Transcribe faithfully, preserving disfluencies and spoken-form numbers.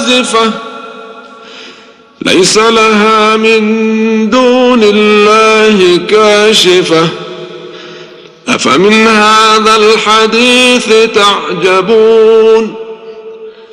آزفة ليس لها من دون الله كاشفة أفمن هذا الحديث تعجبون